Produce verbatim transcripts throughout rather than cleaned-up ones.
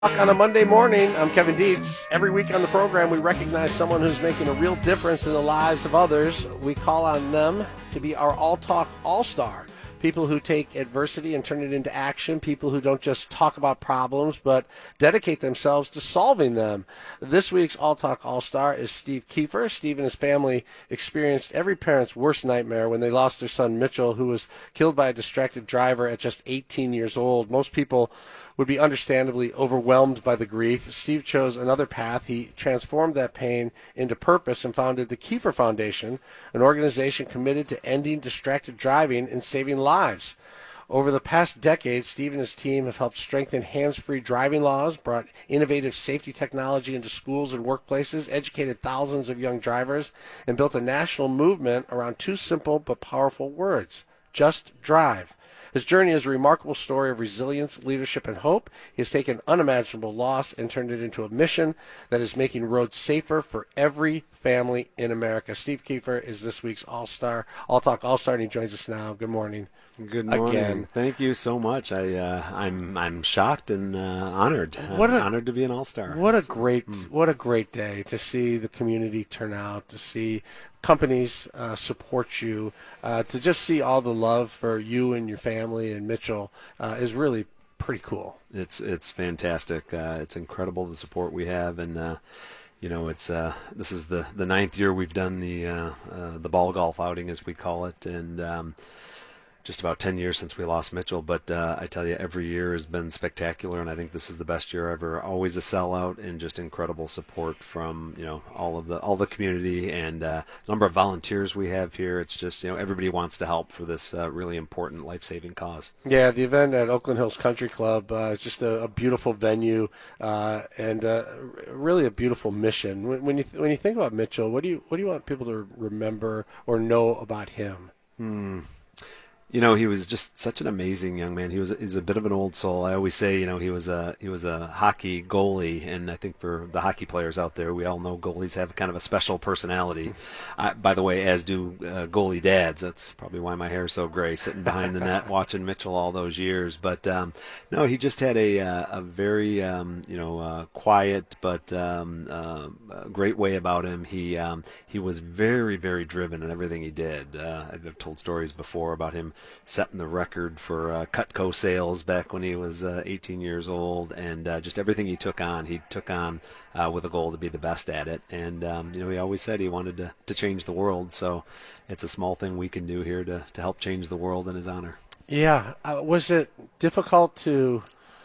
On a Monday morning, I'm Kevin Dietz. Every week on the program, we recognize someone who's making a real difference in the lives of others. We call on them to be our All Talk All-Star. People who take adversity and turn it into action. People who don't just talk about problems, but dedicate themselves to solving them. This week's All Talk All-Star is Steve Kiefer. Steve and his family experienced every parent's worst nightmare when they lost their son Mitchell, who was killed by a distracted driver at just eighteen years old. Most people would be understandably overwhelmed by the grief. Steve chose another path. He transformed that pain into purpose and founded the Kiefer Foundation, an organization committed to ending distracted driving and saving lives. Over the past decade, Steve and his team have helped strengthen hands-free driving laws, brought innovative safety technology into schools and workplaces, educated thousands of young drivers, and built a national movement around two simple but powerful words: just drive. His journey is a remarkable story of resilience, leadership, and hope. He has taken unimaginable loss and turned it into a mission that is making roads safer for every family in America. Steve Kiefer is this week's All-Star, All-Talk All-Star, and he joins us now. Good morning. Good morning. Again. Thank you so much. I, uh, I'm I'm shocked and uh, honored. What I'm a, honored to be an all-star. What a great mm. what a great day to see the community turn out, to see companies uh, support you, uh, to just see all the love for you and your family and Mitchell uh, is really pretty cool. It's it's fantastic. Uh, it's incredible the support we have, and uh, you know it's uh, this is the, the ninth year we've done the uh, uh, the ball golf outing, as we call it, and um, just about ten years since we lost Mitchell, but uh, I tell you, every year has been spectacular, and I think this is the best year ever. Always a sellout, and just incredible support from you know all of the all the community and uh, number of volunteers we have here. It's just you know everybody wants to help for this uh, really important life-saving cause. Yeah, the event at Oakland Hills Country Club uh, is just a, a beautiful venue uh, and uh, really a beautiful mission. When, when you th- when you think about Mitchell, what do you what do you want people to remember or know about him? Hmm. You know, he was just such an amazing young man. He was he's a bit of an old soul. I always say, you know, he was a he was a hockey goalie, and I think for the hockey players out there, we all know goalies have kind of a special personality. Uh, by the way, as do uh, goalie dads. That's probably why my hair is so gray, sitting behind the net watching Mitchell all those years. But um, no, he just had a uh, a very um, you know uh, quiet but um, uh, great way about him. He um, he was very very driven in everything he did. Uh, I've told stories before about him setting the record for uh, Cutco sales back when he was uh, eighteen years old, and uh, just everything he took on, he took on uh, with a goal to be the best at it. And um, you know, he always said he wanted to, to change the world. So it's a small thing we can do here to, to help change the world in his honor. Yeah, uh, was it difficult to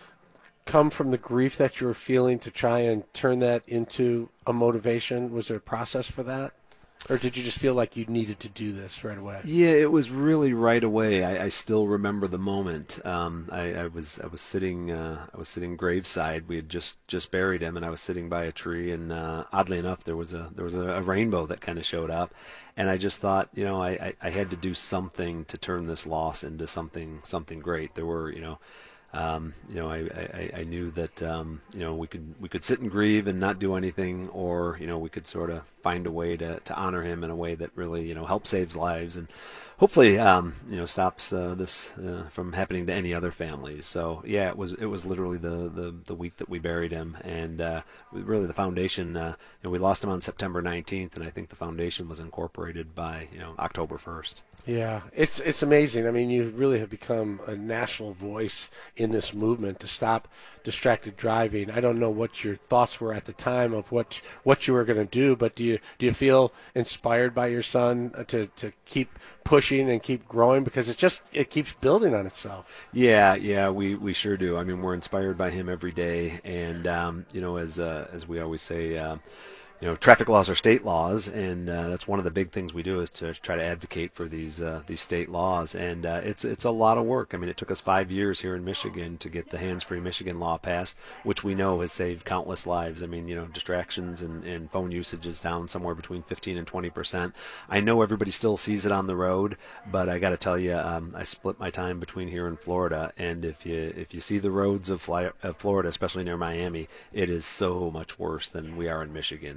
come from the grief that you were feeling to try and turn that into a motivation? Was there a process for that? Or did you just feel like you needed to do this right away? Yeah, it was really right away. I, I still remember the moment. Um, I, I was I was sitting uh, I was sitting graveside. We had just, just buried him, and I was sitting by a tree. And uh, oddly enough, there was a there was a, a rainbow that kind of showed up, and I just thought, you know, I, I, I had to do something to turn this loss into something something great. There were, you know. Um, you know, I, I, I knew that um, you know we could we could sit and grieve and not do anything, or you know we could sort of find a way to, to honor him in a way that really you know helps saves lives and hopefully um, you know stops uh, this uh, from happening to any other families. So yeah, it was it was literally the, the, the week that we buried him, and uh, really the foundation. Uh, you know, we lost him on September nineteenth, and I think the foundation was incorporated by you know October first. Yeah, it's it's amazing. I mean, you really have become a national voice in this movement to stop distracted driving. I don't know what your thoughts were at the time of what what you were going to do, but do you do you feel inspired by your son to to keep pushing and keep growing, because it just it keeps building on itself? Yeah, yeah, we, we sure do. I mean, we're inspired by him every day, and um, you know, as uh, as we always say. Uh, You know, traffic laws are state laws, and uh, that's one of the big things we do is to try to advocate for these uh, these state laws. And uh, it's it's a lot of work. I mean, it took us five years here in Michigan to get the hands-free Michigan law passed, which we know has saved countless lives. I mean, you know, distractions and, and phone usage is down somewhere between fifteen and twenty percent. I know everybody still sees it on the road, but I got to tell you, um, I split my time between here and Florida, and if you if you see the roads of, Fly, of Florida, especially near Miami, it is so much worse than we are in Michigan.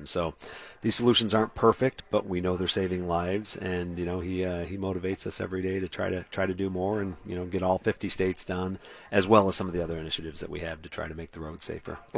So these solutions aren't perfect, but we know they're saving lives, and you know he uh, he motivates us every day to try to try to do more and you know get all fifty states done, as well as some of the other initiatives that we have to try to make the road safer.